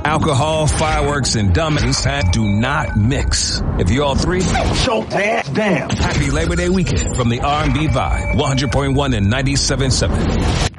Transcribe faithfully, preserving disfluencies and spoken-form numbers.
Alcohol, fireworks, and dummies do not mix. If you're all three, show ass down. Happy Labor Day weekend from the R and B Vibe, one hundred point one and ninety-seven point seven.